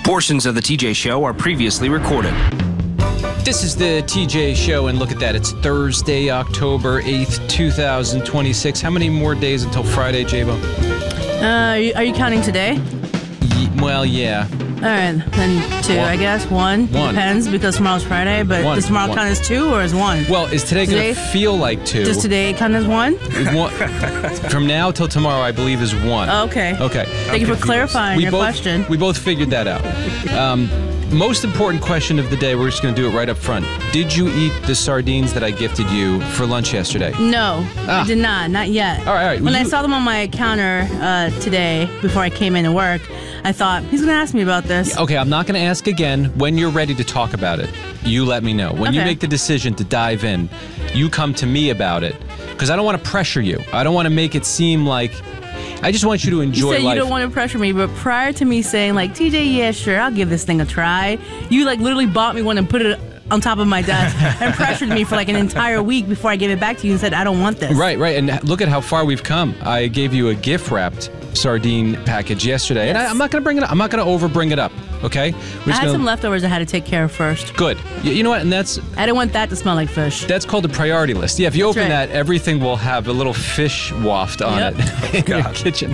Portions of the TJ Show are previously recorded. This is the TJ Show, and look at that. It's Thursday, October 8th, 2026. How many more days until Friday, J-Bo? Are you counting today? Well, yeah. All right, then two, I guess. One. Depends, because tomorrow's Friday, but does tomorrow count as two or as one? Well, is today going to feel like two? Does today count as one? From now till tomorrow, I believe, is one. Okay. Thank you for clarifying your question. We both figured that out. Most important question of the day, we're just going to do it right up front. Did you eat the sardines that I gifted you for lunch yesterday? No, I did not yet. All right. When I saw them on my counter today, before I came in to work, I thought, he's going to ask me about this. Okay, I'm not going to ask again. When you're ready to talk about it, you let me know. When you make the decision to dive in, you come to me about it. Because I don't want to pressure you. I don't want to make it seem like... I just want you to enjoy life. You don't want to pressure me, but prior to me saying, like, TJ, yeah, sure, I'll give this thing a try, you, like, literally bought me one and put it on top of my desk and pressured me for, like, an entire week before I gave it back to you and said, I don't want this. Right. And look at how far we've come. I gave you a gift-wrapped sardine package yesterday, and I'm not going to bring it up. I'm not going to over-bring it up, okay? I had some leftovers I had to take care of first. Good. You know what? And I didn't want that to smell like fish. That's called a priority list. Yeah, if you open that, everything will have a little fish waft on it in your kitchen.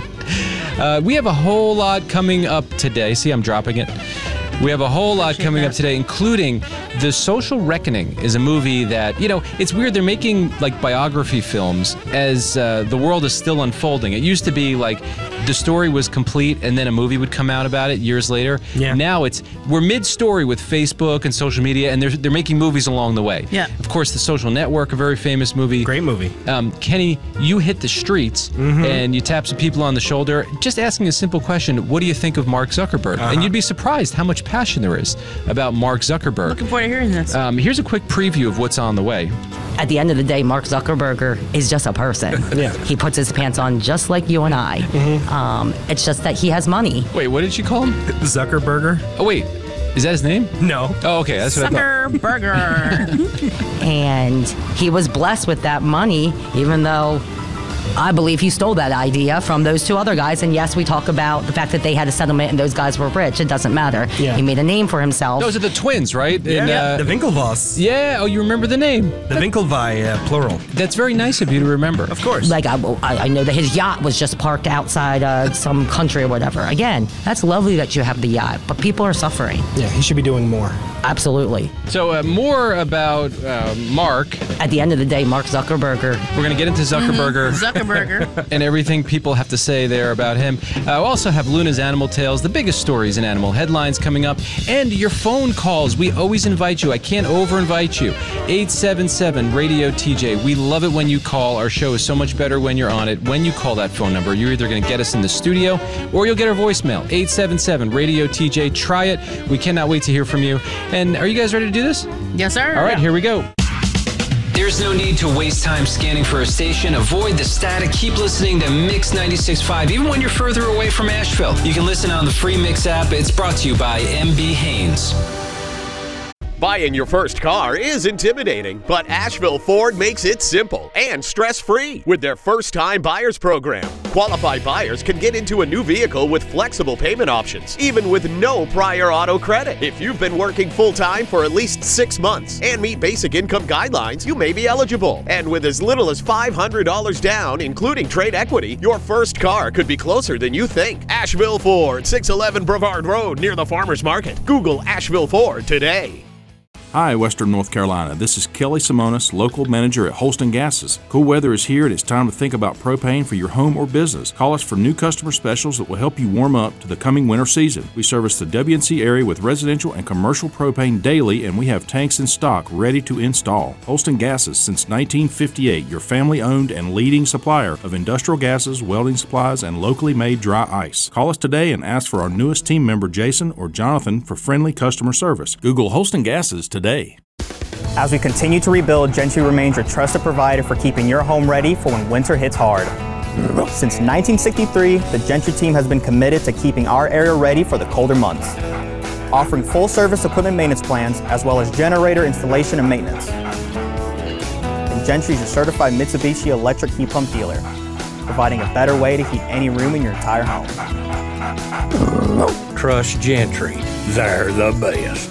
We have a whole lot coming up today. See, I'm dropping it. We have a whole lot coming up today, including The Social Reckoning is a movie that, you know, it's weird. They're making, like, biography films as the world is still unfolding. It used to be, like, the story was complete and then a movie would come out about it years later. Yeah. Now we're mid-story with Facebook and social media, and they're making movies along the way. Yeah. Of course, The Social Network, a very famous movie. Great movie. Kenny, you hit the streets and you tap some people on the shoulder, just asking a simple question, what do you think of Mark Zuckerberg? And you'd be surprised how much passion there is about Mark Zuckerberg. Looking forward to hearing this. Here's a quick preview of what's on the way. At the end of the day, Mark Zuckerberg is just a person. He puts his pants on just like you and I. It's just that he has money. Wait, what did she call him? Zuckerberger. Oh, wait. Is that his name? No. Oh, okay. That's what I thought. Zuckerberger. And he was blessed with that money, even though I believe he stole that idea from those two other guys. And yes, we talk about the fact that they had a settlement and those guys were rich. It doesn't matter. Yeah. He made a name for himself. Those are the twins, right? Yeah, the Winklevoss. Yeah, oh, you remember the name. The Winklevi, plural. That's very nice of you to remember. Of course. Like, I know that his yacht was just parked outside some country or whatever. Again, that's lovely that you have the yacht, but people are suffering. Yeah, he should be doing more. Absolutely. So more about Mark. At the end of the day, Mark Zuckerberg. We're going to get into Zuckerberger. Zuckerberger. And everything people have to say there about him. We'll also have Luna's Animal Tales, the biggest stories in animal headlines coming up, and your phone calls. We always invite you. I can't over-invite you. 877-RADIO-TJ. We love it when you call. Our show is so much better when you're on it. When you call that phone number, you're either going to get us in the studio or you'll get our voicemail. 877-RADIO-TJ. Try it. We cannot wait to hear from you. And are you guys ready to do this? Yes, sir. All right, here we go. There's no need to waste time scanning for a station. Avoid the static. Keep listening to Mix 96.5, even when you're further away from Asheville. You can listen on the free Mix app. It's brought to you by MB Haynes. Buying your first car is intimidating, but Asheville Ford makes it simple and stress-free with their first-time buyers program. Qualified buyers can get into a new vehicle with flexible payment options, even with no prior auto credit. If you've been working full-time for at least 6 months and meet basic income guidelines, you may be eligible. And with as little as $500 down, including trade equity, your first car could be closer than you think. Asheville Ford, 611 Brevard Road near the Farmers Market. Google Asheville Ford today. Hi, Western North Carolina. This is Kelly Simonis, local manager at Holston Gases. Cool weather is here and it's time to think about propane for your home or business. Call us for new customer specials that will help you warm up to the coming winter season. We service the WNC area with residential and commercial propane daily, and we have tanks in stock ready to install. Holston Gases, since 1958, your family-owned and leading supplier of industrial gases, welding supplies, and locally made dry ice. Call us today and ask for our newest team member, Jason or Jonathan, for friendly customer service. Google Holston Gases today. As we continue to rebuild, Gentry remains your trusted provider for keeping your home ready for when winter hits hard. Since 1963, the Gentry team has been committed to keeping our area ready for the colder months, offering full-service equipment maintenance plans as well as generator installation and maintenance. And Gentry is your certified Mitsubishi electric heat pump dealer, providing a better way to heat any room in your entire home. Trust Gentry. They're the best.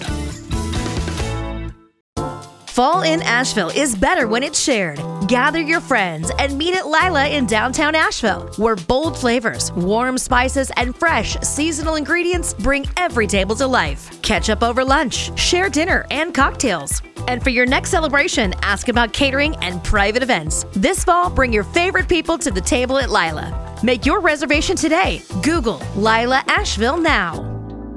Fall in Asheville is better when it's shared. Gather your friends and meet at Lila in downtown Asheville, where bold flavors, warm spices, and fresh seasonal ingredients bring every table to life. Catch up over lunch, share dinner and cocktails. And for your next celebration, ask about catering and private events. This fall, bring your favorite people to the table at Lila. Make your reservation today. Google Lila Asheville now.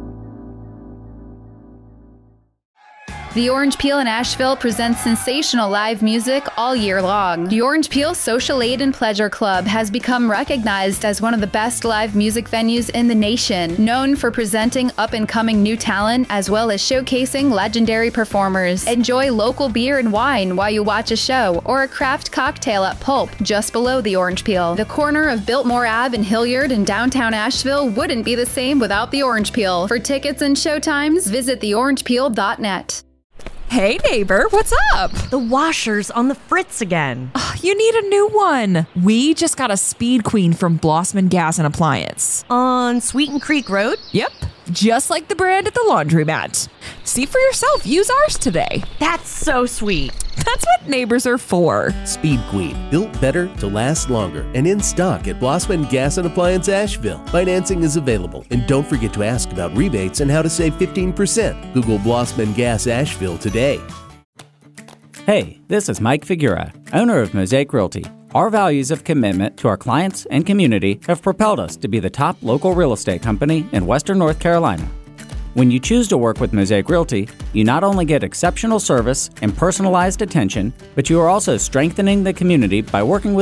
The Orange Peel in Asheville presents sensational live music all year long. The Orange Peel Social Aid and Pleasure Club has become recognized as one of the best live music venues in the nation, known for presenting up-and-coming new talent as well as showcasing legendary performers. Enjoy local beer and wine while you watch a show, or a craft cocktail at Pulp, just below the Orange Peel. The corner of Biltmore Ave and Hilliard in downtown Asheville wouldn't be the same without the Orange Peel. For tickets and showtimes, visit theorangepeel.net. Hey neighbor, what's up? The washer's on the fritz again. You need a new one. We just got a Speed Queen from Blossman Gas and Appliance. On Sweeten Creek Road? Yep, just like the brand at the laundromat. See for yourself, use ours today. That's so sweet. That's what neighbors are for. Speed Queen, built better to last longer, and in stock at Blossman Gas and Appliance Asheville. Financing is available, and don't forget to ask about rebates and how to save 15%. Google Blossman Gas Asheville today. Hey, this is Mike Figura, owner of Mosaic Realty. Our values of commitment to our clients and community have propelled us to be the top local real estate company in Western North Carolina. When you choose to work with Mosaic Realty, you not only get exceptional service and personalized attention, but you are also strengthening the community by working with